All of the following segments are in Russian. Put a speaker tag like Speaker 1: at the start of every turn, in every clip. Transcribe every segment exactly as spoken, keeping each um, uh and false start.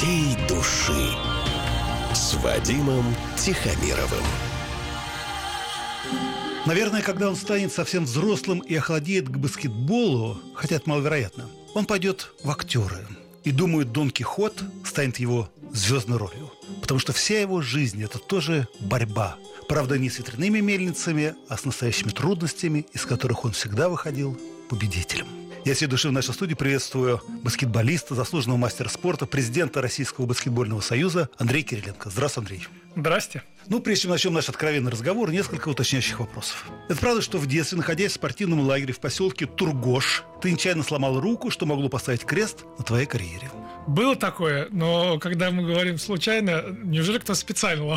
Speaker 1: всей души с Вадимом Тихомировым.
Speaker 2: Наверное, когда он станет совсем взрослым и охладеет к баскетболу, хотя это маловероятно, он пойдет в актеры. И думаю, Дон Кихот станет его звездной ролью. Потому что вся его жизнь – это тоже борьба. Правда, не с ветряными мельницами, а с настоящими трудностями, из которых он всегда выходил победителем. Я всей души в нашей студии приветствую баскетболиста, заслуженного мастера спорта, президента Российского баскетбольного союза Андрея Кириленко. Здравствуй, Андрей.
Speaker 3: Здрасте.
Speaker 2: Ну, прежде чем начнем наш откровенный разговор, несколько уточняющих вопросов. Это правда, что в детстве, находясь в спортивном лагере в поселке Тургош, ты нечаянно сломал руку, что могло поставить крест на твоей карьере?
Speaker 3: Было такое, но когда мы говорим случайно, неужели кто специально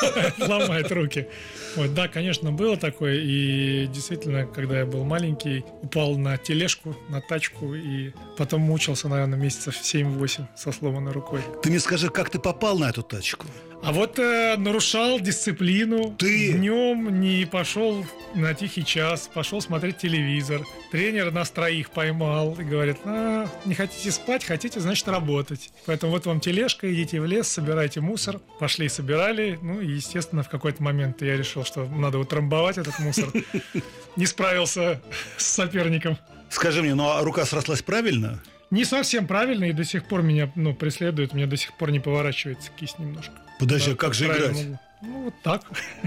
Speaker 3: ломает руки? Вот, да, конечно, было такое. И действительно, когда я был маленький, упал на тележку, на тачку, и потом мучился, наверное, месяцев семь-восемь со сломанной рукой.
Speaker 2: Ты мне скажи, как ты попал на эту тачку?
Speaker 3: А вот э, нарушал дисциплину.
Speaker 2: Ты?
Speaker 3: Днем не пошел на тихий час, пошел смотреть телевизор. Тренер нас троих поймал и говорит: а, не хотите спать, хотите, значит, работать. Поэтому вот вам тележка, идите в лес, собирайте мусор. Пошли, собирали. Ну и, естественно, в какой-то момент я решил, что надо утрамбовать этот мусор. Не справился с соперником.
Speaker 2: Скажи мне, ну а рука срослась правильно?
Speaker 3: Не совсем правильно, и до сих пор меня ну, преследует. Мне до сих пор не поворачивается кисть немножко.
Speaker 2: Подожди,
Speaker 3: Да,
Speaker 2: а как же
Speaker 3: правильно
Speaker 2: играть?
Speaker 3: могу. Ну, вот так.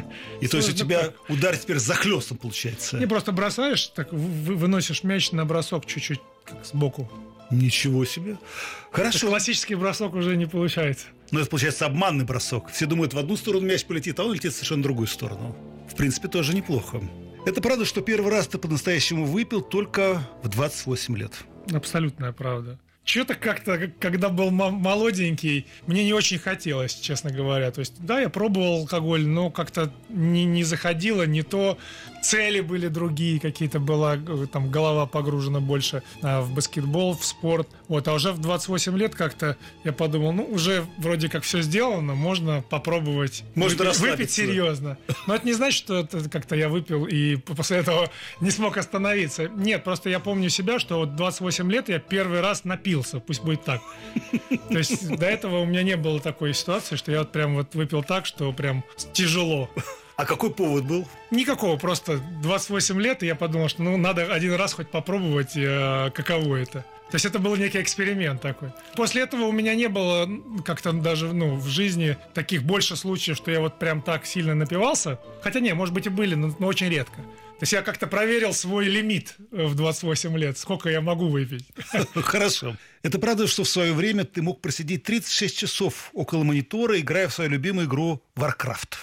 Speaker 2: И то есть у
Speaker 3: Сложно
Speaker 2: тебя
Speaker 3: так.
Speaker 2: удар теперь захлестом получается?
Speaker 3: Не, просто бросаешь, так вы- выносишь мяч на бросок чуть-чуть как сбоку.
Speaker 2: Ничего себе. Хорошо.
Speaker 3: Классический бросок уже не получается.
Speaker 2: Но это получается обманный бросок. Все думают, в одну сторону мяч полетит, а он летит в совершенно другую сторону. В принципе, тоже неплохо. Это правда, что первый раз ты по-настоящему выпил только в двадцать восемь лет?
Speaker 3: Абсолютная правда. Что-то как-то, когда был м- молоденький, мне не очень хотелось, честно говоря. То есть, да, я пробовал алкоголь, но как-то не, не заходило, не то. Цели были другие, какие-то была, там, голова погружена больше а, в баскетбол, в спорт. Вот, а уже в двадцать восемь лет как-то я подумал, ну, уже вроде как все сделано, можно попробовать
Speaker 2: Можно
Speaker 3: выпить, выпить
Speaker 2: расслабиться.
Speaker 3: серьезно. Но это не значит, что это как-то я выпил и после этого не смог остановиться. Нет, просто я помню себя, что вот двадцать восемь лет я первый раз напился, пусть будет так. То есть до этого у меня не было такой ситуации, что я вот прям вот выпил так, что прям тяжело.
Speaker 2: А какой повод был?
Speaker 3: Никакого, просто двадцать восемь лет, и я подумал, что ну надо один раз хоть попробовать, э, каково это. То есть это был некий эксперимент такой. После этого у меня не было как-то даже ну, в жизни таких больше случаев, что я вот прям так сильно напивался. Хотя не, может быть и были, но, но очень редко. То есть я как-то проверил свой лимит в двадцать восемь лет, сколько я могу выпить.
Speaker 2: Хорошо. Это правда, что в свое время ты мог просидеть тридцать шесть часов около монитора, играя в свою любимую игру Warcraft?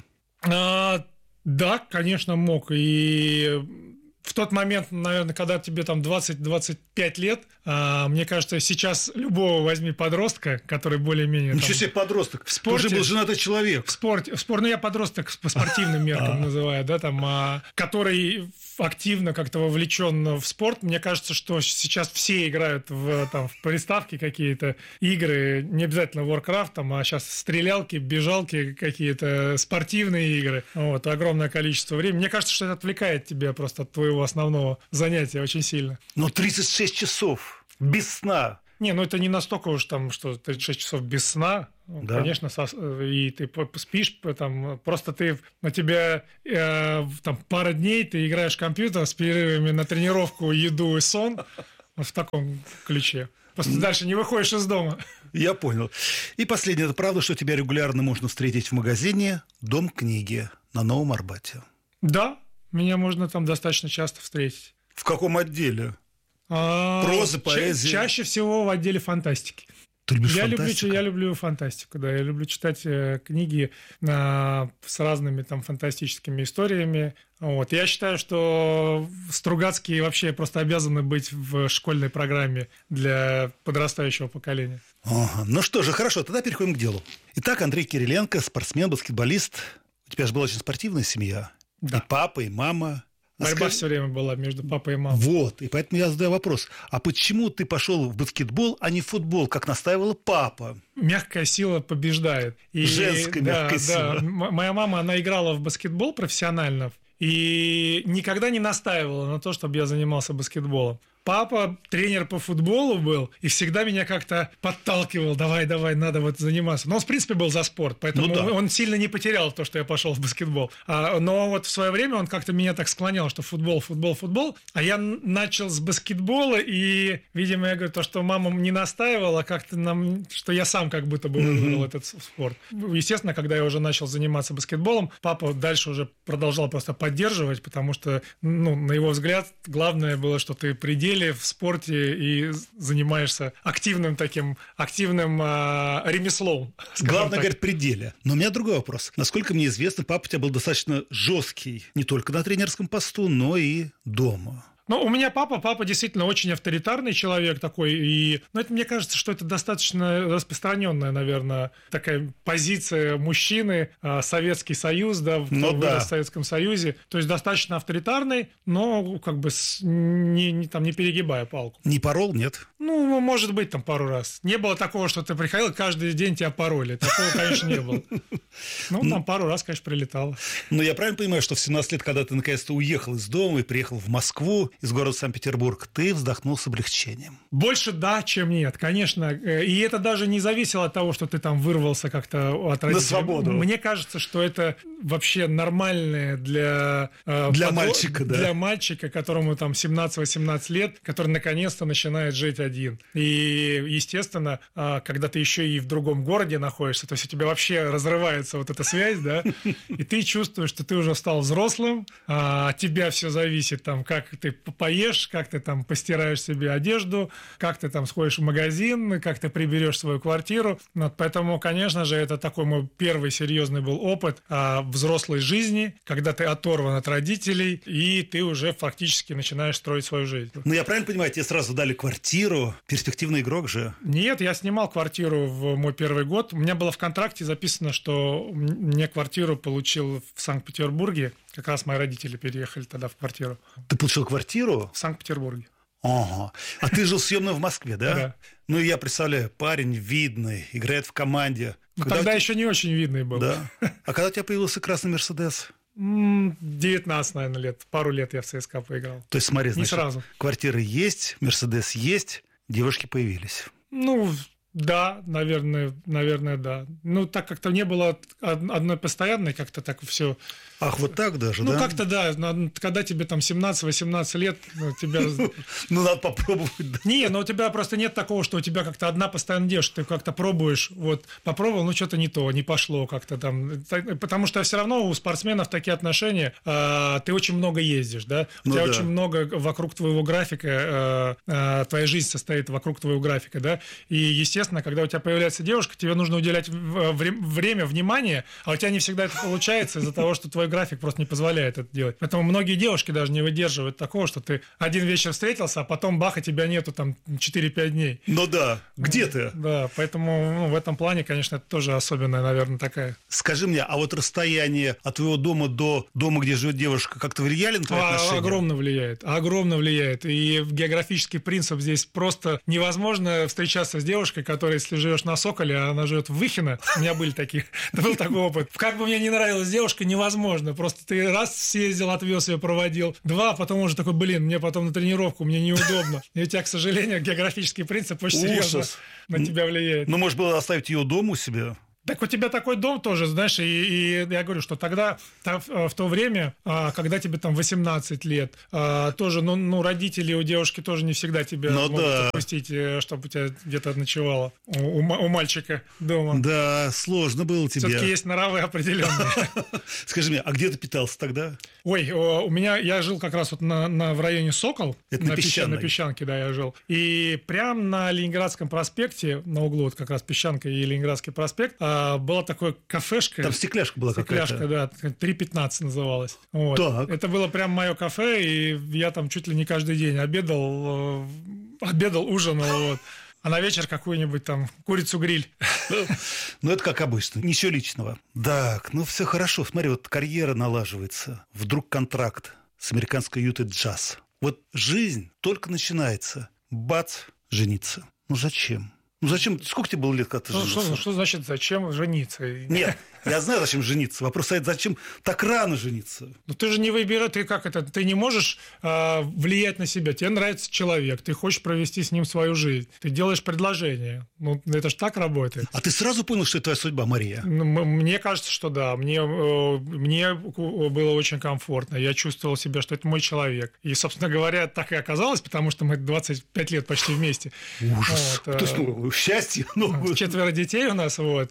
Speaker 3: А, да, конечно, мог. И в тот момент, наверное, когда тебе там двадцать-двадцать пять лет, а, мне кажется, сейчас любого возьми подростка, который более-менее...
Speaker 2: Ничего
Speaker 3: там,
Speaker 2: себе подросток.
Speaker 3: в спорте-
Speaker 2: Ты уже был женатый человек.
Speaker 3: В спорте, в спор, ну я подросток по спортивным меркам называю, да, там, а, который активно как-то вовлечен в спорт. Мне кажется, что сейчас все играют в, там, в приставки какие-то игры, не обязательно Warcraft, там, а сейчас стрелялки, бежалки, какие-то спортивные игры. Вот, огромное количество времени. Мне кажется, что это отвлекает тебя просто от твоего основного занятия очень сильно.
Speaker 2: Но тридцать шесть часов без сна.
Speaker 3: Не, ну это не настолько уж там, что тридцать шесть часов без сна.
Speaker 2: Да.
Speaker 3: Конечно, со- и ты по- спишь, там, просто ты на тебя э, там пара дней ты играешь в компьютер с перерывами на тренировку, еду и сон в таком ключе. Просто дальше не выходишь из дома.
Speaker 2: Я понял. И последнее. Это правда, что тебя регулярно можно встретить в магазине «Дом книги» на Новом Арбате?
Speaker 3: Да, меня можно там достаточно часто встретить.
Speaker 2: В каком отделе?
Speaker 3: А,
Speaker 2: Проза,
Speaker 3: ча-
Speaker 2: поэзия.
Speaker 3: Чаще всего в отделе фантастики.
Speaker 2: Ты любишь
Speaker 3: Я люблю,
Speaker 2: фантастику?
Speaker 3: я люблю фантастику, да, я люблю читать э, книги э, с разными там фантастическими историями. Вот. Я считаю, что Стругацкие вообще просто обязаны быть в школьной программе для подрастающего поколения.
Speaker 2: Ага. Ну что же, хорошо, тогда переходим к делу. Итак, Андрей Кириленко, спортсмен, баскетболист. У тебя же была очень спортивная семья.
Speaker 3: Да.
Speaker 2: И папа, и мама. А
Speaker 3: Борьба
Speaker 2: скажи-
Speaker 3: все время была между папой и мамой.
Speaker 2: Вот, и поэтому я задаю вопрос. А почему ты пошел в баскетбол, а не в футбол, как настаивала папа?
Speaker 3: Мягкая сила побеждает. И,
Speaker 2: Женская
Speaker 3: да,
Speaker 2: мягкая
Speaker 3: да,
Speaker 2: сила.
Speaker 3: м- моя мама, она играла в баскетбол профессионально и никогда не настаивала на то, чтобы я занимался баскетболом. папа тренер по футболу был, и всегда меня как-то подталкивал, давай, давай, надо вот заниматься. Но он, в принципе, был за спорт, поэтому ну, да. он сильно не потерял то, что я пошел в баскетбол. А, но вот в свое время он как-то меня так склонял, что футбол, футбол, футбол. А я начал с баскетбола, и, видимо, я говорю, то, что мама не настаивала, как-то нам, что я сам как будто бы выбрал mm-hmm. этот спорт. Естественно, когда я уже начал заниматься баскетболом, папа дальше уже продолжал просто поддерживать, потому что, ну, на его взгляд, главное было, что ты при деле в спорте и занимаешься активным таким, активным а, ремеслом.
Speaker 2: Главное,
Speaker 3: так.
Speaker 2: говорит, при деле. Но у меня другой вопрос. Насколько мне известно, папа у тебя был достаточно жесткий не только на тренерском посту, но и дома.
Speaker 3: Ну, у меня папа, папа действительно очень авторитарный человек такой, и, ну, это, мне кажется, что это достаточно распространенная, наверное, такая позиция мужчины, Советский Союз, да, в, ну, да. в Советском Союзе, то есть достаточно авторитарный, но как бы с, не, не, там, не перегибая палку.
Speaker 2: Не порол, нет?
Speaker 3: Ну, может быть, там пару раз. Не было такого, что ты приходил, каждый день тебя пороли. Такого, конечно, не было. Ну, там пару раз, конечно, прилетало.
Speaker 2: Ну, я правильно понимаю, что в семнадцать лет, когда ты наконец-то уехал из дома и приехал в Москву, из города Санкт-Петербург, ты вздохнул с облегчением?
Speaker 3: Больше да, чем нет, конечно. И это даже не зависело от того, что ты там вырвался как-то от родителей.
Speaker 2: На свободу.
Speaker 3: Мне кажется, что это вообще нормальное для...
Speaker 2: Для подро... мальчика, да.
Speaker 3: Для мальчика, которому там семнадцать-восемнадцать лет, который наконец-то начинает жить один. И, естественно, когда ты еще и в другом городе находишься, то есть у тебя вообще разрывается вот эта связь, да, и ты чувствуешь, что ты уже стал взрослым, а от тебя все зависит, там, как ты поешь, как ты там постираешь себе одежду, как ты там сходишь в магазин, как ты приберешь свою квартиру. Вот, поэтому, конечно же, это такой мой первый серьезный был опыт а, взрослой жизни, когда ты оторван от родителей, и ты уже фактически начинаешь строить свою жизнь.
Speaker 2: Ну, я правильно понимаю, тебе сразу дали квартиру, перспективный игрок же?
Speaker 3: Нет, я снимал квартиру в мой первый год. У меня было в контракте записано, что мне квартиру получил в Санкт-Петербурге. Как раз мои родители переехали тогда в квартиру.
Speaker 2: Ты получил квартиру?
Speaker 3: В Санкт-Петербурге.
Speaker 2: Ага. А ты жил съемно в Москве, да?
Speaker 3: Да.
Speaker 2: Ну, я представляю, парень видный, играет в команде.
Speaker 3: Ну, тогда еще не очень видный был.
Speaker 2: Да. А когда у тебя появился красный Мерседес?
Speaker 3: девятнадцать, наверное, лет. Пару лет я в ЦСКА поиграл.
Speaker 2: То есть, смотри, значит,
Speaker 3: не сразу.
Speaker 2: Квартира есть, Мерседес есть, девушки появились.
Speaker 3: Ну, да, наверное, наверное, да. Ну, так как-то не было одной постоянной, как-то так все...
Speaker 2: Ах, вот так даже,
Speaker 3: ну,
Speaker 2: да?
Speaker 3: Ну, как-то да. Когда тебе там семнадцать-восемнадцать лет, ну, тебя...
Speaker 2: Ну, надо попробовать.
Speaker 3: Не, но у тебя просто нет такого, что у тебя как-то одна постоянная девушка, ты как-то пробуешь, вот, попробовал, ну, что-то не то, не пошло как-то там. Потому что все равно у спортсменов такие отношения, ты очень много ездишь, да? У тебя очень много вокруг твоего графика, твоя жизнь состоит вокруг твоего графика, да? И, естественно, когда у тебя появляется девушка, тебе нужно уделять время, внимание, а у тебя не всегда это получается из-за того, что твой график просто не позволяет это делать. Поэтому многие девушки даже не выдерживают такого, что ты один вечер встретился, а потом бах, и тебя нету там четыре-пять дней.
Speaker 2: Ну да, где ты?
Speaker 3: Да, поэтому ну, в этом плане, конечно, это тоже особенная, наверное, такая.
Speaker 2: Скажи мне, а вот расстояние от твоего дома до дома, где живет девушка, как-то влияли на твои
Speaker 3: а,
Speaker 2: отношения?
Speaker 3: Огромно влияет, огромно влияет. И географический принцип здесь просто невозможно встречаться с девушкой, которая, если живешь на Соколе, а она живет в Выхино, у меня были такие, был такой опыт. Как бы мне не нравилась девушка, невозможно. Просто ты раз съездил, отвез ее, проводил. Два, потом уже такой, блин, мне потом на тренировку, мне неудобно. И у тебя, к сожалению, географический принцип очень серьезно на тебя влияет.
Speaker 2: Ну, может было оставить ее дома у себя?
Speaker 3: Так у тебя такой дом тоже, знаешь, и, и я говорю, что тогда, в то время, когда тебе там восемнадцать лет, тоже, ну, ну родители у девушки тоже не всегда тебя
Speaker 2: ну,
Speaker 3: могут
Speaker 2: да.
Speaker 3: отпустить, чтобы у тебя где-то ночевало у, у мальчика дома.
Speaker 2: Да, сложно было тебе.
Speaker 3: Все-таки есть нравы определенные.
Speaker 2: Скажи мне, а где ты питался тогда?
Speaker 3: Ой, у меня, я жил как раз вот на, на, в районе Сокол.
Speaker 2: Это
Speaker 3: на,
Speaker 2: на
Speaker 3: Песчан, на Песчанке, да, я жил. И прямо на Ленинградском проспекте, на углу вот как раз Песчанка и Ленинградский проспект, была такая кафешка.
Speaker 2: Там стекляшка была
Speaker 3: стекляшка,
Speaker 2: какая-то.
Speaker 3: да, три пятнадцать называлась. Вот. Так. Это было прям мое кафе, и я там чуть ли не каждый день обедал, обедал, ужинал, вот. А на вечер какую-нибудь там курицу-гриль.
Speaker 2: Ну, это как обычно, ничего личного. Так, ну все хорошо. Смотри, вот карьера налаживается. Вдруг контракт с американской Ютой Джаз. Вот жизнь только начинается. Бац, жениться. Ну, зачем? Ну, зачем? Сколько тебе было лет, когда ты
Speaker 3: ну,
Speaker 2: женился?
Speaker 3: Что, что значит, зачем жениться?
Speaker 2: Нет, Я знаю, зачем жениться. Вопрос стоит, зачем так рано жениться?
Speaker 3: Ну ты же не выбираешь, ты как это, ты не можешь э, влиять на себя. Тебе нравится человек, ты хочешь провести с ним свою жизнь. Ты делаешь предложение. Ну, это же так работает.
Speaker 2: А ты сразу понял, что это твоя судьба, Мария?
Speaker 3: Мне кажется, что да. Мне, мне было очень комфортно. Я чувствовал себя, что это мой человек. И, собственно говоря, так и оказалось, потому что мы двадцать пять лет почти вместе.
Speaker 2: Ужас. Вот. То есть, ну, счастье. Ну...
Speaker 3: Четверо детей у нас, вот.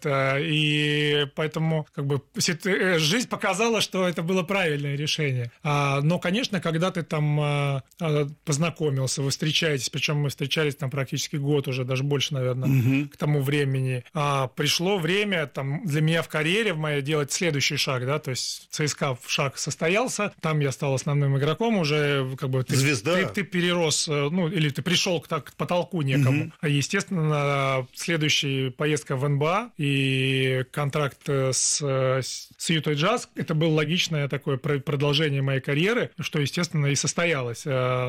Speaker 3: И поэтому как бы жизнь показала, что это было правильное решение. Но, конечно, когда ты там познакомился, вы встречаетесь, причем мы встречались там практически год уже, даже больше, наверное, угу. к тому времени. Пришло время там для меня в карьере в моей делать следующий шаг, да, то есть ЦСКА шаг состоялся, там я стал основным игроком, уже как бы ты,
Speaker 2: Звезда.
Speaker 3: Ты, ты перерос, ну, или ты пришел к, к потолку некому. Угу. Естественно, следующая поездка в эн бэ а и контракт с, с Ютой Джаз, это было логичное такое продолжение моей карьеры, что, естественно, и состоялось.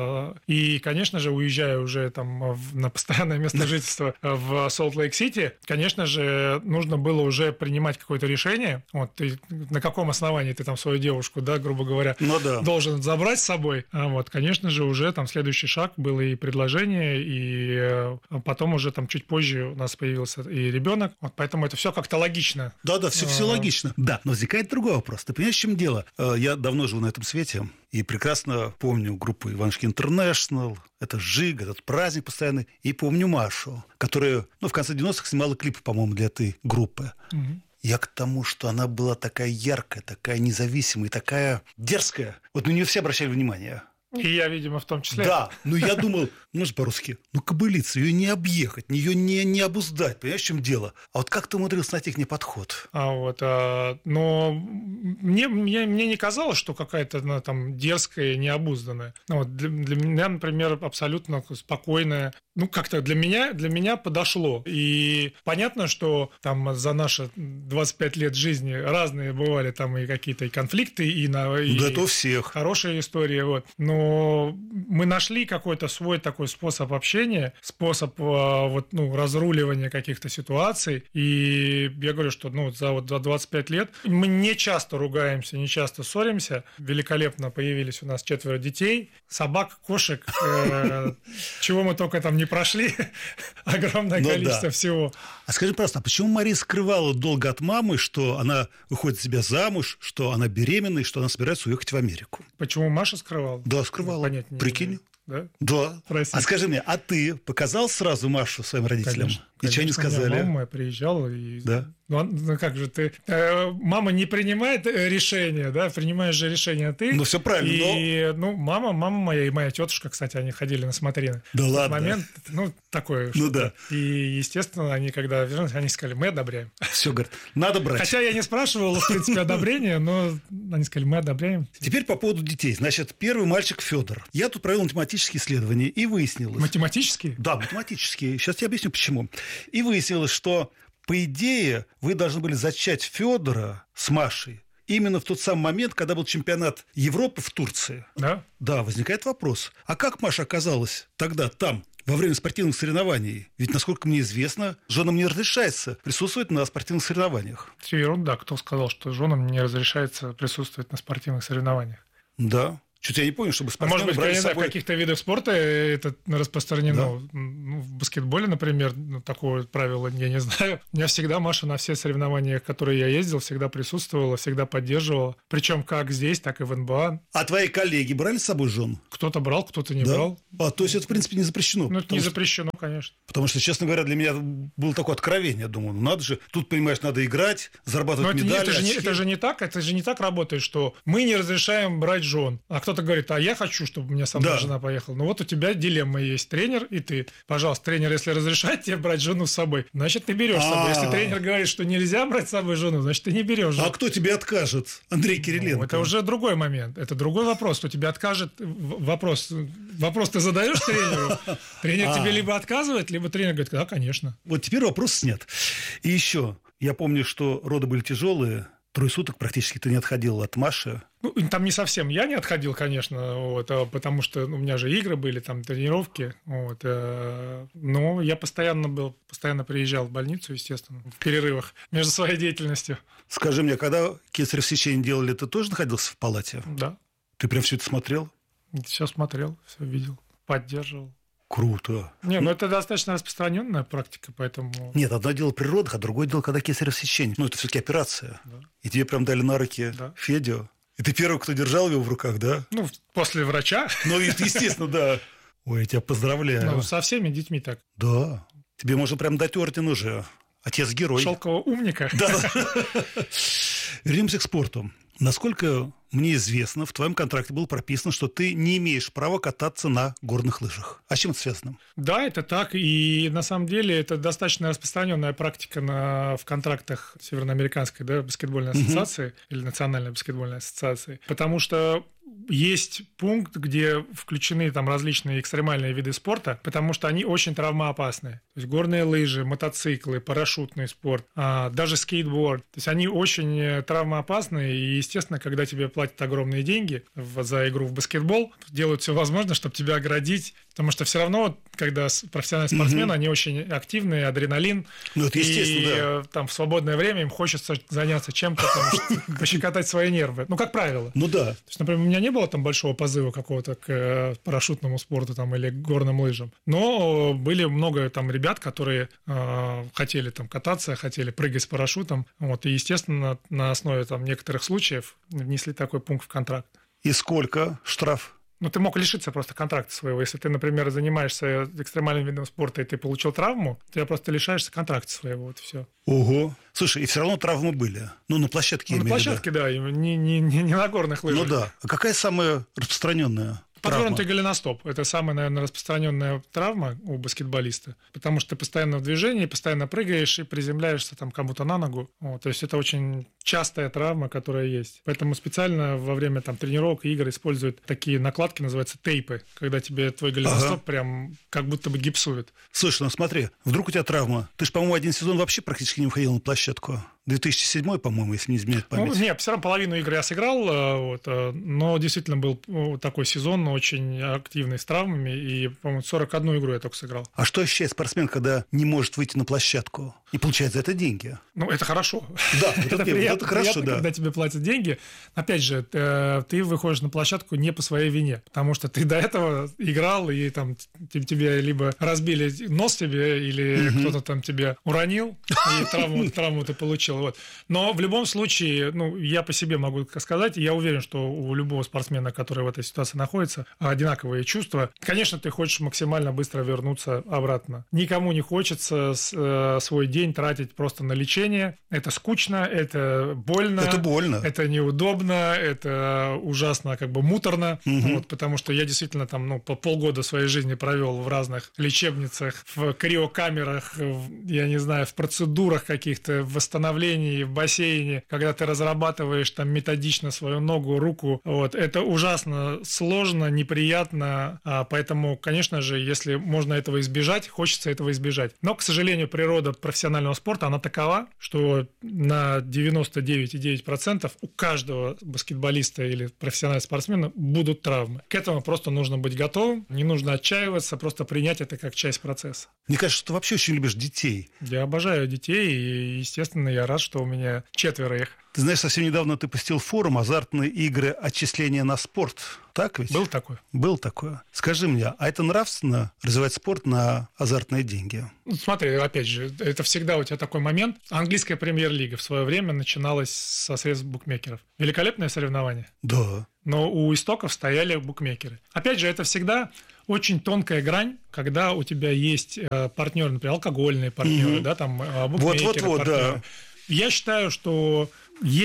Speaker 3: И, конечно же, уезжая уже там на постоянное место жительства в Солт-Лейк-Сити, конечно же, нужно было уже принимать какое-то решение. Вот, ты, на каком основании ты там свою девушку, да, грубо говоря,
Speaker 2: ну, да.
Speaker 3: должен забрать с собой. А вот, конечно же, уже там следующий шаг было и предложение, и потом уже там чуть позже у нас появился и ребенок. Вот, поэтому это все как-то логично.
Speaker 2: Да-да, все, все логично. Да, но возникает другой вопрос. Ты понимаешь, в чем дело? Я давно живу на этом свете и прекрасно помню группу Иванушки Интернешнл, это Жиг, этот праздник постоянный, и помню Машу, которая, ну, в конце девяностых снимала клипы, по-моему, для этой группы. Угу. Я к тому, что она была такая яркая, такая независимая, такая дерзкая. Вот на нее все обращали внимание.
Speaker 3: И я, видимо, в том числе.
Speaker 2: Да, но я думал, ну же по-русски, ну кобылица, ее не объехать, ее не, не обуздать, понимаешь, в чем дело? А вот как ты умудрился найти к ней подход?
Speaker 3: А вот, а, но мне, мне, мне не казалось, что какая-то она там дерзкая, необузданная. Ну, вот для, для меня, например, абсолютно спокойная. Ну, как-то для меня, для меня подошло. И понятно, что там за наши двадцать пять лет жизни разные бывали там и какие-то и конфликты, и, на, и
Speaker 2: да, это у всех.
Speaker 3: Хорошие истории. Вот. Но мы нашли какой-то свой такой способ общения, способ вот, ну, разруливания каких-то ситуаций. И я говорю, что ну, за, вот, за двадцать пять лет мы не часто ругаемся, не часто ссоримся. Великолепно появились у нас четверо детей, собак, кошек, чего мы только там не прошли, огромное ну, количество да. всего.
Speaker 2: А скажи просто, а почему Мария скрывала долго от мамы, что она выходит за себя замуж, что она беременна и что она собирается уехать в Америку?
Speaker 3: Почему Маша скрывала?
Speaker 2: Да, скрывала.
Speaker 3: Понять,
Speaker 2: Прикинь.
Speaker 3: Не... Да?
Speaker 2: Да.
Speaker 3: Простите.
Speaker 2: А скажи мне, а ты показал сразу Машу своим родителям?
Speaker 3: Конечно.
Speaker 2: Ничего не сказали?
Speaker 3: Мама моя приезжала и...
Speaker 2: Да.
Speaker 3: Ну, ну как же ты... Э, мама не принимает решения, да? Принимаешь же решение ты.
Speaker 2: Ну, все правильно.
Speaker 3: И, но... ну, мама, мама моя и моя тетушка, кстати, они ходили на смотрины.
Speaker 2: Да
Speaker 3: в
Speaker 2: ладно?
Speaker 3: Момент, ну, такой.
Speaker 2: Ну, да.
Speaker 3: И, естественно, они, когда вернулись, они сказали, мы одобряем.
Speaker 2: Все, говорят, надо брать.
Speaker 3: Хотя я не спрашивал, в принципе, одобрения, но они сказали, мы одобряем.
Speaker 2: Теперь по поводу детей. Значит, первый мальчик Федор. Я тут провел математические исследования, и выяснилось...
Speaker 3: Математические?
Speaker 2: Да, математические. Сейчас я объясню, почему. И выяснилось, что, по идее, вы должны были зачать Федора с Машей именно в тот самый момент, когда был чемпионат Европы в Турции.
Speaker 3: Да?
Speaker 2: Да, возникает вопрос. А как Маша оказалась тогда там, во время спортивных соревнований? Ведь, насколько мне известно, женам не разрешается присутствовать на спортивных соревнованиях.
Speaker 3: Все ерунда. Кто сказал, что женам не разрешается присутствовать на спортивных соревнованиях?
Speaker 2: Да. Чуть я не понял, чтобы спортсмены
Speaker 3: Может быть,
Speaker 2: брали
Speaker 3: с собой... в каких-то видах спорта это распространено. Да. Ну, в баскетболе, например, ну, такое правило я не знаю. У меня всегда Маша на все соревнования, в которые я ездил, всегда присутствовала, всегда поддерживала. Причем как здесь, так и в эн бэ а.
Speaker 2: А твои коллеги брали с собой жен?
Speaker 3: Кто-то брал, кто-то не
Speaker 2: да?
Speaker 3: брал.
Speaker 2: А, то есть это, в принципе, не запрещено?
Speaker 3: Ну, это не
Speaker 2: что...
Speaker 3: запрещено, конечно.
Speaker 2: Потому что, честно говоря, для меня было такое откровение. Я думаю, ну надо же, тут, понимаешь, надо играть, зарабатывать
Speaker 3: Но
Speaker 2: медали.
Speaker 3: Это, это, же не, это же не так, это же не так работает, что мы не разрешаем брать жен. А кто-то говорит, а я хочу хочу, чтобы у меня со мной да. жена поехала. Ну вот у тебя дилемма есть. Тренер и ты. Пожалуйста, тренер, если разрешает тебе брать жену с собой, значит, ты берешь с собой. Если тренер говорит, что нельзя брать с собой жену, значит, ты не берешь жену.
Speaker 2: А кто тебе откажет? Андрей Кириленко.
Speaker 3: Ну, это уже другой момент. Это другой вопрос. Кто тебе откажет? Вопрос. Вопрос ты задаешь тренеру. Тренер тебе либо отказывает, либо тренер говорит, да, конечно.
Speaker 2: Вот теперь вопрос снят. И еще. Я помню, что роды были тяжелые. Трое суток практически ты не отходил от Маши.
Speaker 3: Ну, там не совсем я не отходил, конечно, вот, потому что у меня же игры были, там тренировки, вот, но я постоянно был, постоянно приезжал в больницу, естественно, в перерывах между своей деятельностью.
Speaker 2: Скажи мне, когда кесарево сечение делали, ты тоже находился в палате?
Speaker 3: Да.
Speaker 2: Ты прям все это смотрел?
Speaker 3: Все смотрел, все видел, поддерживал.
Speaker 2: Круто.
Speaker 3: Не, ну это достаточно распространенная практика, поэтому...
Speaker 2: Нет, одно дело при родах, а другое дело, когда кесарево сечение. Ну, это все-таки операция.
Speaker 3: Да.
Speaker 2: И тебе прям дали на руки
Speaker 3: да.
Speaker 2: Федю. И ты первый, кто держал его в руках, да?
Speaker 3: Ну, после врача.
Speaker 2: Ну, естественно, да. Ой, я тебя поздравляю.
Speaker 3: Ну, со всеми детьми так.
Speaker 2: Да. Тебе можно прям дать орден уже. Отец-герой.
Speaker 3: Шелкового умника.
Speaker 2: Да. Вернемся к спорту. Насколько мне известно, в твоем контракте было прописано, что ты не имеешь права кататься на горных лыжах. А с чем это связано?
Speaker 3: Да, это так. И на самом деле это достаточно распространенная практика на, в контрактах Североамериканской, да, баскетбольной ассоциации uh-huh. или Национальной баскетбольной ассоциации. Потому что есть пункт, где включены там различные экстремальные виды спорта, потому что они очень травмоопасные. То есть горные лыжи, мотоциклы, парашютный спорт, а, даже скейтборд. То есть они очень травмоопасные, и, естественно, когда тебе платят огромные деньги за игру в баскетбол, делают все возможное, чтобы тебя оградить, потому что все равно, когда профессиональные спортсмены, угу. они очень активные, адреналин,
Speaker 2: ну, это естественно,
Speaker 3: и
Speaker 2: да.
Speaker 3: там в свободное время им хочется заняться чем-то, там, пощекотать свои нервы. Ну, как правило.
Speaker 2: Ну, да.
Speaker 3: То есть, например, у меня не было там большого позыва какого-то к парашютному спорту там, или к горным лыжам, но были много там ребят, которые э, хотели там кататься, хотели прыгать с парашютом, вот, и, естественно, на основе там некоторых случаев внесли такой пункт в контракт.
Speaker 2: И сколько штраф?
Speaker 3: Ну, ты мог лишиться просто контракта своего. Если ты, например, занимаешься экстремальным видом спорта, и ты получил травму, ты просто лишаешься контракта своего, вот и все.
Speaker 2: Ого. Слушай, и все равно травмы были. Ну, на площадке,
Speaker 3: ну,
Speaker 2: я
Speaker 3: на площадке, да, не, не, не, не на горных лыжах.
Speaker 2: Ну да. А какая самая распространенная?
Speaker 3: Подвернутый голеностоп – это самая, наверное, распространенная травма у баскетболиста, потому что ты постоянно в движении, постоянно прыгаешь и приземляешься там кому-то на ногу. Вот, то есть это очень частая травма, которая есть. Поэтому специально во время там, тренировок и игр используют такие накладки, называются тейпы, когда тебе твой голеностоп ага. прям как будто бы гипсуют.
Speaker 2: Слушай, ну смотри, вдруг у тебя травма. Ты же, по-моему, один сезон вообще практически не выходил на площадку. две тысячи седьмой, по-моему, если не изменяет память.
Speaker 3: Ну, нет, все равно половину игры я сыграл, вот, но действительно был такой сезон очень активный с травмами, и, по-моему, сорок одну игру я только сыграл.
Speaker 2: А что ощущает спортсмен, когда не может выйти на площадку и получает за это деньги?
Speaker 3: Ну, это хорошо.
Speaker 2: Да, это приятно, хорошо, да.
Speaker 3: Когда тебе платят деньги. Опять же, ты выходишь на площадку не по своей вине, потому что ты до этого играл, и там тебе либо разбили нос тебе, или кто-то там тебя уронил, и травму, травму ты получил. Вот. Но в любом случае, ну, я по себе могу сказать, я уверен, что у любого спортсмена, который в этой ситуации находится, одинаковые чувства. Конечно, ты хочешь максимально быстро вернуться обратно. Никому не хочется э, свой день тратить просто на лечение. Это скучно, это больно.
Speaker 2: Это больно.
Speaker 3: Это неудобно, это ужасно как бы муторно. Угу. Вот, потому что я действительно там, ну, по полгода своей жизни провел в разных лечебницах, в криокамерах, в, я не знаю, в процедурах каких-то, в восстановлении, в бассейне, когда ты разрабатываешь там методично свою ногу, руку. Вот. Это ужасно сложно, неприятно, а, поэтому, конечно же, если можно этого избежать, хочется этого избежать. Но, к сожалению, природа профессионального спорта, она такова, что на девяносто девять целых девять десятых процента у каждого баскетболиста или профессионального спортсмена будут травмы. К этому просто нужно быть готовым, не нужно отчаиваться, просто принять это как часть процесса.
Speaker 2: Мне кажется, что ты вообще очень любишь детей.
Speaker 3: Я обожаю детей, и, естественно, я рад, что у меня четверо их.
Speaker 2: Ты знаешь, совсем недавно ты посетил форум «Азартные игры. Отчисления на спорт». Так ведь?
Speaker 3: Был такой.
Speaker 2: Был такое. Скажи мне, а это нравственно развивать спорт на азартные деньги?
Speaker 3: Ну, смотри, опять же, это всегда у тебя такой момент. Английская премьер-лига в свое время начиналась со средств букмекеров. Великолепное соревнование.
Speaker 2: Да.
Speaker 3: Но у истоков стояли букмекеры. Опять же, это всегда очень тонкая грань, когда у тебя есть э, партнеры, например, алкогольные партнеры, mm-hmm. да, там, э, букмекеры,
Speaker 2: вот, вот, вот,
Speaker 3: партнеры.
Speaker 2: Да.
Speaker 3: Я считаю, что есть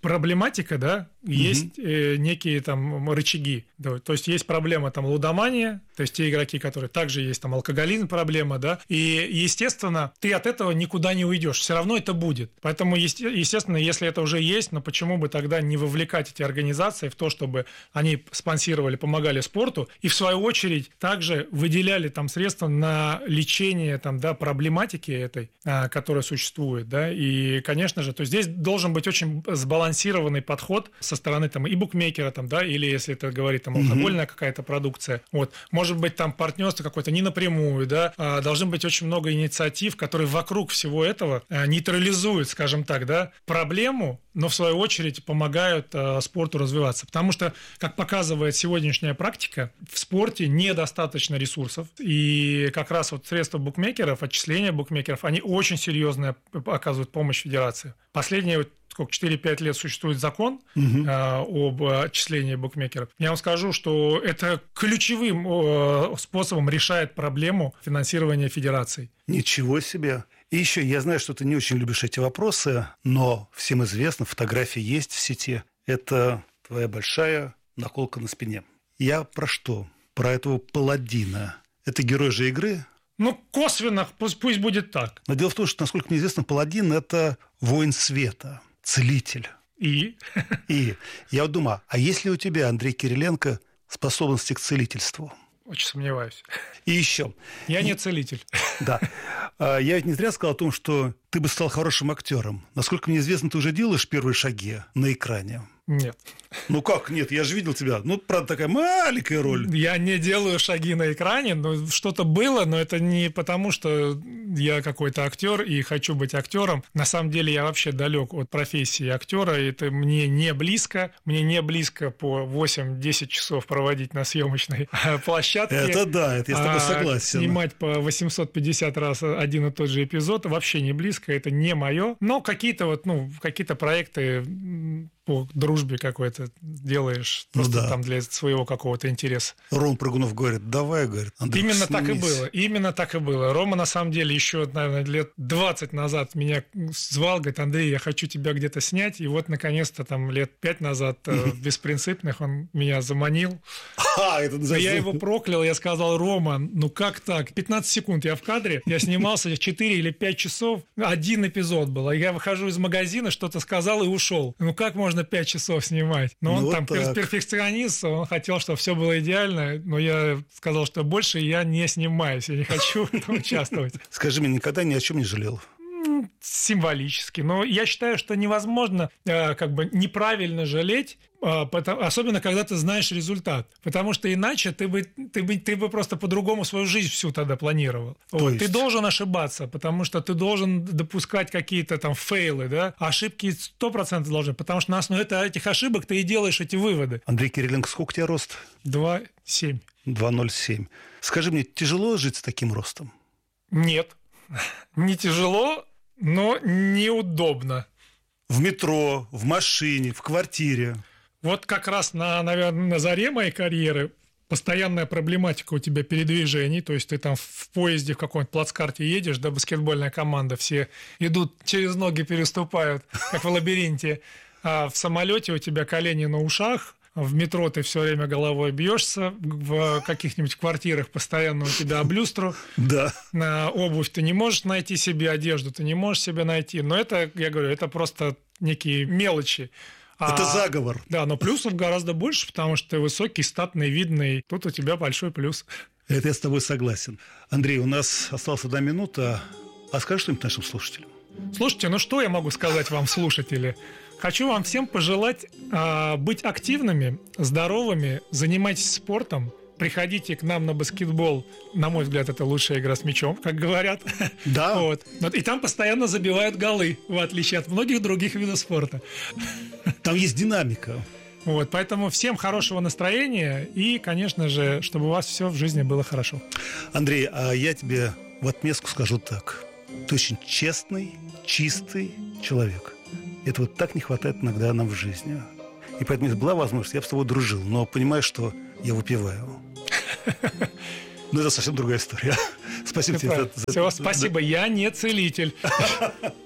Speaker 3: проблематика, да, есть угу. э, некие там рычаги. Да, то есть есть проблема там лудомания, то есть те игроки, которые также есть там алкоголизм проблема, да, и естественно ты от этого никуда не уйдешь, все равно это будет. Поэтому естественно, если это уже есть, но почему бы тогда не вовлекать эти организации в то, чтобы они спонсировали, помогали спорту и в свою очередь также выделяли там средства на лечение там, да, проблематики этой, которая существует, да, и конечно же, то есть здесь должен быть очень сбалансированный подход со стороны там и букмекера там, да, или если это говорит там алкогольная mm-hmm. какая-то продукция, вот, может быть там партнерство какое-то не напрямую, да, а должны быть очень много инициатив, которые вокруг всего этого а, нейтрализуют, скажем так, да, проблему, но в свою очередь помогают а, спорту развиваться, потому что, как показывает сегодняшняя практика, в спорте недостаточно ресурсов, и как раз вот средства букмекеров, отчисления букмекеров, они очень серьезно оказывают помощь федерации. Последние вот сколько, четыре-пять лет существует закон угу. э, об отчислении букмекеров. Я вам скажу, что это ключевым э, способом решает проблему финансирования федераций.
Speaker 2: Ничего себе! И еще, я знаю, что ты не очень любишь эти вопросы, но всем известно, фотографии есть в сети. Это твоя большая наколка на спине. Я про что? Про этого паладина. Это герой же игры?
Speaker 3: Ну, косвенно, пусть, пусть будет так.
Speaker 2: Но дело в том, что, насколько мне известно, паладин – это воин света, целитель.
Speaker 3: И?
Speaker 2: И я вот думаю, а есть ли у тебя, Андрей Кириленко, способности к целительству?
Speaker 3: Очень сомневаюсь.
Speaker 2: И еще.
Speaker 3: Я не целитель.
Speaker 2: Да. Я ведь не зря сказал о том, что ты бы стал хорошим актером. Насколько мне известно, ты уже делаешь первые шаги на экране.
Speaker 3: Нет.
Speaker 2: Ну как нет? Я же видел тебя. Ну, правда, такая маленькая роль.
Speaker 3: Я не делаю шаги на экране, но что-то было, но это не потому, что я какой-то актер и хочу быть актером. На самом деле я вообще далек от профессии актера. Это мне не близко. Мне не близко по восемь-десять часов проводить на съемочной площадке.
Speaker 2: Это да, это я с тобой согласен.
Speaker 3: Снимать по восемьсот пятьдесят раз один и тот же эпизод вообще не близко. Это не мое. Но какие-то вот, ну, какие-то проекты по дружбе какой-то делаешь, просто ну да. там для своего какого-то интереса.
Speaker 2: Ром Прыгунов говорит, давай, говорит, Андрей,
Speaker 3: именно
Speaker 2: снимись.
Speaker 3: Так и было, именно так и было. Рома, на самом деле, еще, наверное, лет двадцать назад меня звал, говорит, Андрей, я хочу тебя где-то снять, и вот, наконец-то, там, лет пять назад в «Беспринципных» он меня заманил.
Speaker 2: А, это
Speaker 3: я его проклял, я сказал, Рома, ну как так? пятнадцать секунд я в кадре, я снимался четыре или пять часов, один эпизод был, а я выхожу из магазина, что-то сказал и ушел. Ну как можно пять часов снимать? Но он ну, там так. перфекционист, он хотел, чтобы все было идеально, но я сказал, что больше я не снимаюсь, я не хочу участвовать.
Speaker 2: Скажи мне, никогда ни о чем не жалел?
Speaker 3: Символически. Но я считаю, что невозможно э, как бы неправильно жалеть, э, потому, особенно когда ты знаешь результат. Потому что иначе ты бы, ты бы, ты бы просто по-другому свою жизнь всю тогда планировал. Вот. Есть... Ты должен ошибаться, потому что ты должен допускать какие-то там фейлы, да? Ошибки сто процентов должны, потому что на основе этих ошибок ты и делаешь эти выводы.
Speaker 2: Андрей Кириленко, сколько у тебя рост?
Speaker 3: два семь.
Speaker 2: два ноль семь. Скажи мне, тяжело жить с таким ростом?
Speaker 3: Нет. Не тяжело, но неудобно.
Speaker 2: В метро, в машине, в квартире.
Speaker 3: Вот как раз, на, наверное, на заре моей карьеры постоянная проблематика у тебя передвижений, то есть ты там в поезде в каком-нибудь плацкарте едешь, да, баскетбольная команда, все идут через ноги, переступают, как в лабиринте, а в самолете у тебя колени на ушах, в метро ты все время головой бьешься, в каких-нибудь квартирах постоянно у тебя облюстру.
Speaker 2: Да.
Speaker 3: На обувь ты не можешь найти себе, одежду ты не можешь себе найти. Но это, я говорю, это просто некие мелочи.
Speaker 2: Это
Speaker 3: а,
Speaker 2: заговор.
Speaker 3: Да, но плюсов гораздо больше, потому что ты высокий, статный, видный. Тут у тебя большой плюс.
Speaker 2: Это я с тобой согласен. Андрей, у нас осталась одна минута. А скажи что-нибудь нашим слушателям.
Speaker 3: Слушайте, ну что я могу сказать вам, слушатели? Хочу вам всем пожелать э, быть активными, здоровыми, занимайтесь спортом, приходите к нам на баскетбол. На мой взгляд, это лучшая игра с мячом, как говорят.
Speaker 2: Да.
Speaker 3: Вот. И там постоянно забивают голы, в отличие от многих других видов спорта.
Speaker 2: Там есть динамика.
Speaker 3: Вот, поэтому всем хорошего настроения и, конечно же, чтобы у вас все в жизни было хорошо.
Speaker 2: Андрей, а я тебе в отместку скажу так. Ты очень честный, чистый человек. Этого так не хватает иногда нам в жизни. И поэтому, если была возможность, я бы с тобой дружил. Но понимаешь, что я выпиваю. Но это совсем другая история. Спасибо тебе.
Speaker 3: Все, спасибо. Я не целитель.